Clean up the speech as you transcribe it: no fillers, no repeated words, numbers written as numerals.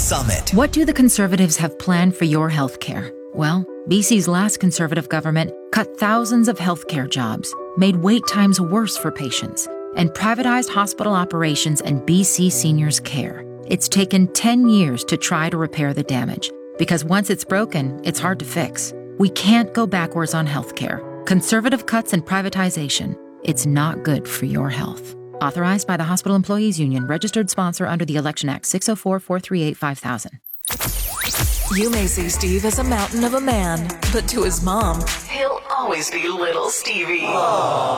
Summit. What do the Conservatives have planned for your health care? Well, BC's last Conservative government cut thousands of healthcare jobs, made wait times worse for patients, and privatized hospital operations and BC seniors' care. It's taken 10 years to try to repair the damage, because once it's broken, it's hard to fix. We can't go backwards on healthcare. Conservative cuts and privatization, it's not good for your health. Authorized by the Hospital Employees Union, registered sponsor under the Election Act 604-438-5000. You may see Steve as a mountain of a man, but to his mom, he'll always be little Stevie. Aww.